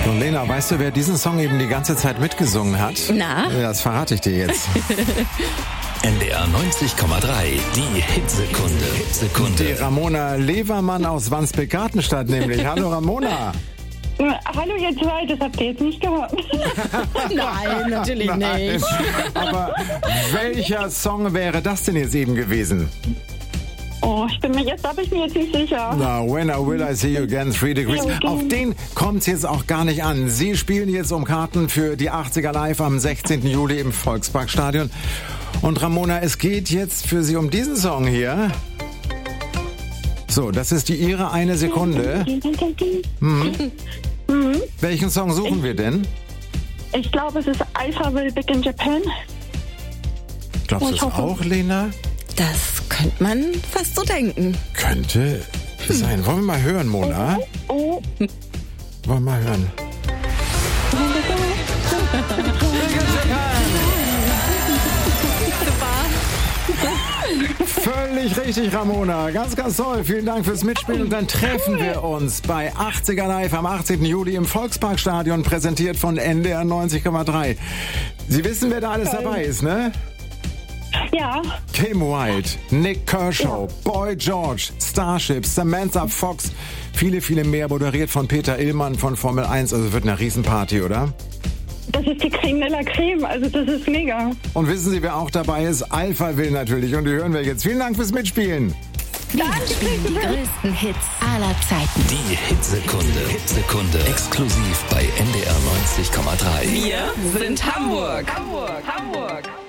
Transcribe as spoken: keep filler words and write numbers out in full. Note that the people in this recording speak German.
Und Lena, weißt du, wer diesen Song eben die ganze Zeit mitgesungen hat? Na? Das verrate ich dir jetzt. N D R neunzig Komma drei, die Hitsekunde. Hitsekunde. Die Ramona Levermann aus Wandsbek-Gartenstadt nämlich. Hallo Ramona. Hallo ihr zwei, das habt ihr jetzt nicht gehört. Nein, natürlich Nein. nicht. Aber welcher Song wäre das denn jetzt eben gewesen? Oh, ich bin mir jetzt, da bin ich mir jetzt nicht sicher. Na, When I Will I See You Again, Three Degrees. Auf den kommt es jetzt auch gar nicht an. Sie spielen jetzt um Karten für die achtziger Live am sechzehnten Juli im Volksparkstadion. Und Ramona, es geht jetzt für Sie um diesen Song hier. So, das ist die Ihre eine Sekunde. Mhm. Mhm. Welchen Song suchen wir denn? Ich glaube, es ist Alpha Will Big in Japan. Glaubst du Ich es hoffe. auch, Lena? Das könnte man fast so denken. Könnte sein. Wollen wir mal hören, Mona? Oh, Wollen wir mal hören. Völlig richtig, Ramona. Ganz, ganz toll. Vielen Dank fürs Mitspielen. Und dann treffen wir uns bei achtziger Live am achtzehnten Juli im Volksparkstadion, präsentiert von N D R neunzig Komma drei. Sie wissen, wer da alles dabei ist, ne? ja. Kim Wilde, Nick Kershaw, Boy George, Starship, Samantha Fox, viele, viele mehr, moderiert von Peter Illmann von Formel eins. Also wird eine Riesenparty, oder? Das ist die Creme de la Creme, also das ist mega. Und wissen Sie, wer auch dabei ist? Alpha Will natürlich. Und die hören wir jetzt. Vielen Dank fürs Mitspielen. Wir spielen die größten Hits aller Zeiten. Die Hitsekunde. Hitsekunde. Exklusiv bei N D R neunzig Komma drei. Wir sind Hamburg. Hamburg, Hamburg.